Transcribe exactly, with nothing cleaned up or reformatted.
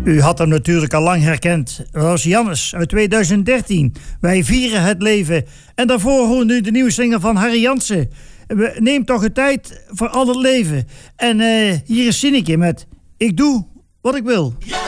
U had hem natuurlijk al lang herkend. Dat was Jannes uit tweeduizend dertien. Wij vieren het leven. En daarvoor horen u de nieuwe single van Harry Jansen. Neem toch de tijd voor al het leven. En uh, hier is Sineke met Ik doe wat ik wil. Ja!